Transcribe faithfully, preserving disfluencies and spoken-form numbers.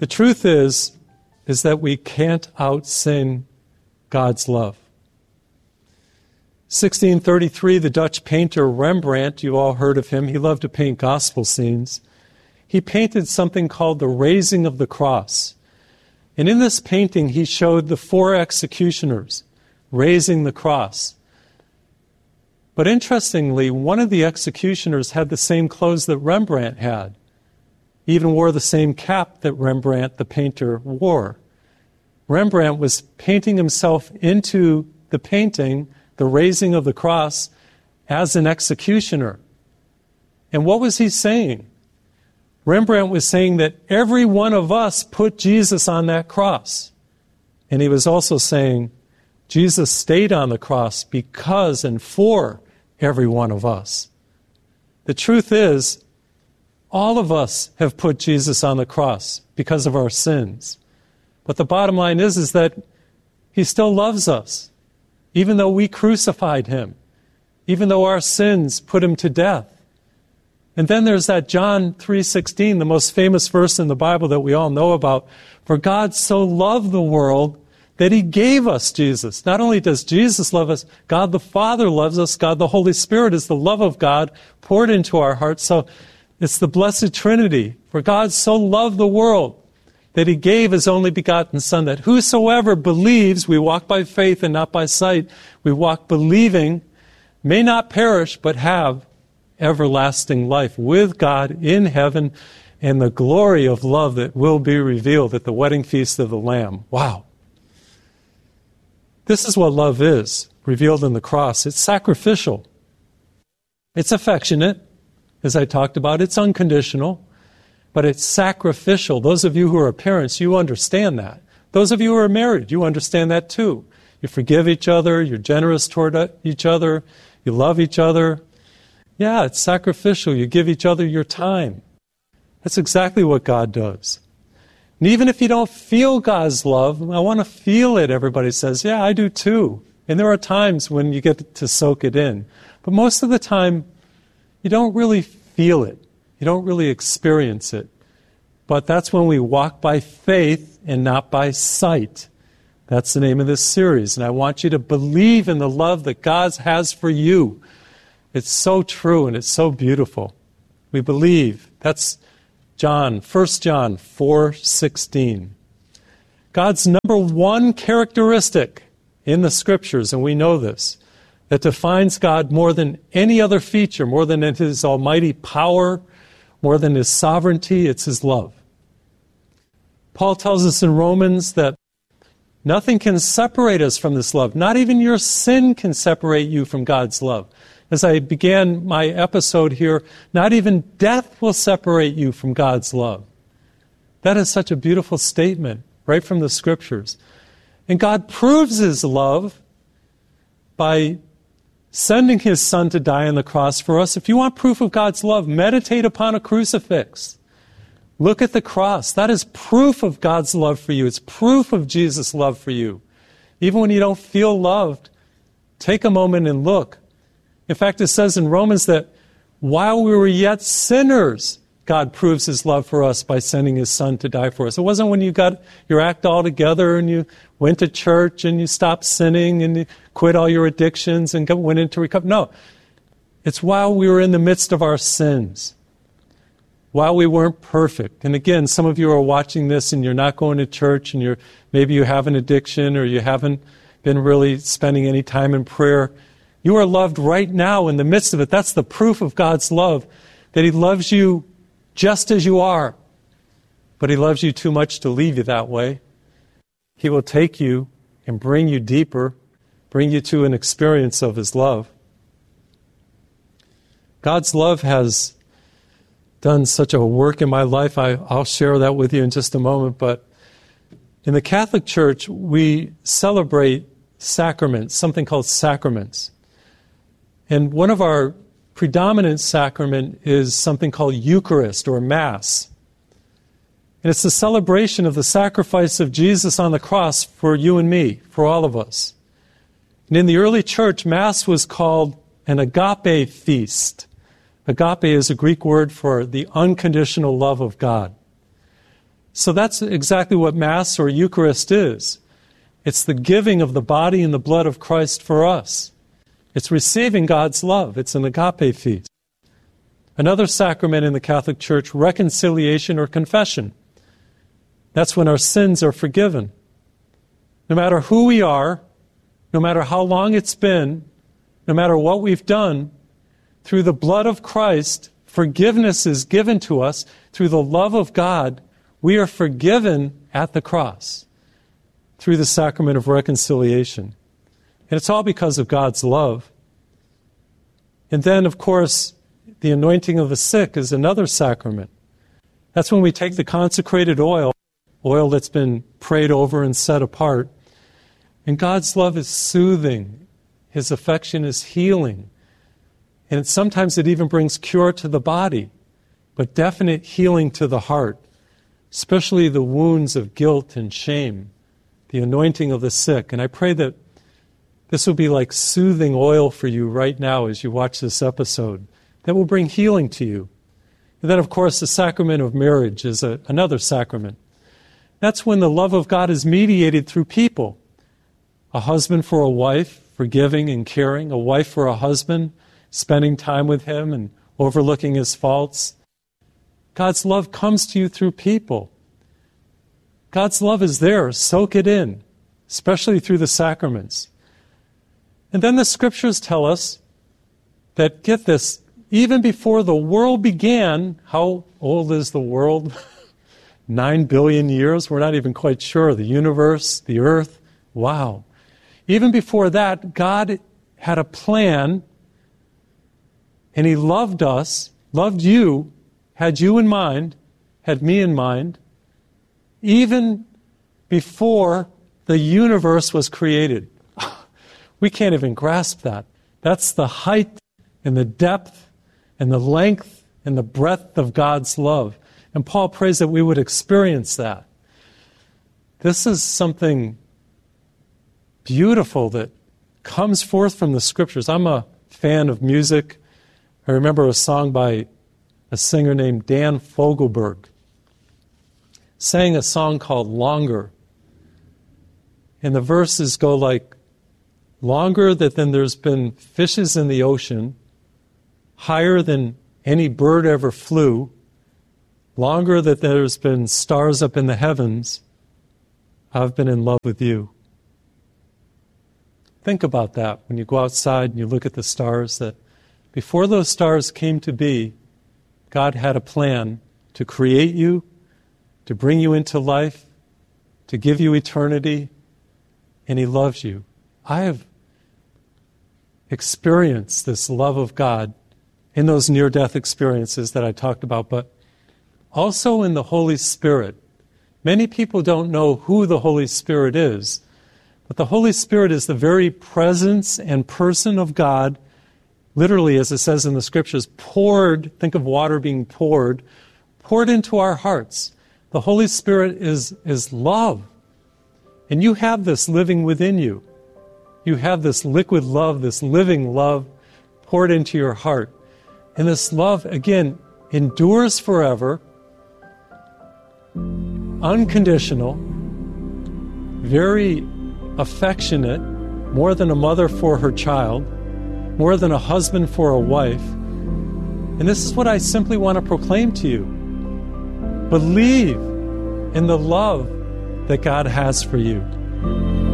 The truth is, is that we can't out-sin God's love. sixteen thirty-three, the Dutch painter Rembrandt, you all heard of him, he loved to paint gospel scenes. He painted something called the Raising of the Cross. And in this painting, he showed the four executioners raising the cross. But interestingly, one of the executioners had the same clothes that Rembrandt had. He even wore the same cap that Rembrandt, the painter, wore. Rembrandt was painting himself into the painting, the raising of the cross, as an executioner. And what was he saying? Rembrandt was saying that every one of us put Jesus on that cross. And he was also saying Jesus stayed on the cross because and for every one of us. The truth is, all of us have put Jesus on the cross because of our sins. But the bottom line is, is that he still loves us, even though we crucified him, even though our sins put him to death. And then there's that John three sixteen, the most famous verse in the Bible that we all know about. For God so loved the world that he gave us Jesus. Not only does Jesus love us, God the Father loves us. God the Holy Spirit is the love of God poured into our hearts. So it's the blessed Trinity. For God so loved the world that he gave his only begotten Son, that whosoever believes, we walk by faith and not by sight, we walk believing, may not perish, but have everlasting life with God in heaven and the glory of love that will be revealed at the wedding feast of the Lamb. Wow. This is what love is, revealed in the cross. It's sacrificial. It's affectionate, as I talked about. It's unconditional, but it's sacrificial. Those of you who are parents, you understand that. Those of you who are married, you understand that too. You forgive each other, you're generous toward each other, you love each other. Yeah, it's sacrificial. You give each other your time. That's exactly what God does. And even if you don't feel God's love, I want to feel it, everybody says. Yeah, I do too. And there are times when you get to soak it in. But most of the time, you don't really feel it. You don't really experience it. But that's when we walk by faith and not by sight. That's the name of this series. And I want you to believe in the love that God has for you. It's so true and it's so beautiful. We believe. That's John, First John four sixteen. God's number one characteristic in the Scriptures, and we know this, that defines God more than any other feature, more than his almighty power, more than his sovereignty, it's his love. Paul tells us in Romans that nothing can separate us from this love. Not even your sin can separate you from God's love. As I began my episode here, not even death will separate you from God's love. That is such a beautiful statement, right from the Scriptures. And God proves his love by sending his Son to die on the cross for us. If you want proof of God's love, meditate upon a crucifix. Look at the cross. That is proof of God's love for you. It's proof of Jesus' love for you. Even when you don't feel loved, take a moment and look. In fact, it says in Romans that while we were yet sinners, God proves his love for us by sending his Son to die for us. It wasn't when you got your act all together and you went to church and you stopped sinning and you quit all your addictions and went into recovery. No, it's while we were in the midst of our sins, while we weren't perfect. And again, some of you are watching this and you're not going to church and you're maybe you have an addiction or you haven't been really spending any time in prayer. You are loved right now in the midst of it. That's the proof of God's love, that he loves you just as you are. But he loves you too much to leave you that way. He will take you and bring you deeper, bring you to an experience of his love. God's love has done such a work in my life. I, I'll share that with you in just a moment. But in the Catholic Church, we celebrate sacraments, something called sacraments. And one of our predominant sacrament is something called Eucharist or Mass. And it's the celebration of the sacrifice of Jesus on the cross for you and me, for all of us. And in the early church, Mass was called an agape feast. Agape is a Greek word for the unconditional love of God. So that's exactly what Mass or Eucharist is. It's the giving of the body and the blood of Christ for us. It's receiving God's love. It's an agape feast. Another sacrament in the Catholic Church, reconciliation or confession. That's when our sins are forgiven. No matter who we are, no matter how long it's been, no matter what we've done, through the blood of Christ, forgiveness is given to us. Through the love of God, we are forgiven at the cross through the sacrament of reconciliation. And it's all because of God's love. And then, of course, the anointing of the sick is another sacrament. That's when we take the consecrated oil, oil that's been prayed over and set apart, and God's love is soothing. His affection is healing. And it, sometimes it even brings cure to the body, but definite healing to the heart, especially the wounds of guilt and shame, the anointing of the sick. And I pray that this will be like soothing oil for you right now as you watch this episode. That will bring healing to you. And then, of course, the sacrament of marriage is a, another sacrament. That's when the love of God is mediated through people. A husband for a wife, forgiving and caring. A wife for a husband, spending time with him and overlooking his faults. God's love comes to you through people. God's love is there. Soak it in, especially through the sacraments. And then the scriptures tell us that, get this, even before the world began, how old is the world? Nine billion years? We're not even quite sure. The universe, the earth, wow. Even before that, God had a plan, and He loved us, loved you, had you in mind, had me in mind, even before the universe was created. We can't even grasp that. That's the height and the depth and the length and the breadth of God's love. And Paul prays that we would experience that. This is something beautiful that comes forth from the Scriptures. I'm a fan of music. I remember a song by a singer named Dan Fogelberg. Sang a song called Longer. And the verses go like, longer than there's been fishes in the ocean, higher than any bird ever flew, longer than there's been stars up in the heavens, I've been in love with you. Think about that when you go outside and you look at the stars, that before those stars came to be, God had a plan to create you, to bring you into life, to give you eternity, and He loves you. I have experienced this love of God in those near-death experiences that I talked about, but also in the Holy Spirit. Many people don't know who the Holy Spirit is, but the Holy Spirit is the very presence and person of God, literally, as it says in the Scriptures, poured, think of water being poured, poured into our hearts. The Holy Spirit is, is love. And you have this living within you. You have this liquid love, this living love poured into your heart. And this love, again, endures forever, unconditional, very affectionate, more than a mother for her child, more than a husband for a wife. And this is what I simply want to proclaim to you. Believe in the love that God has for you.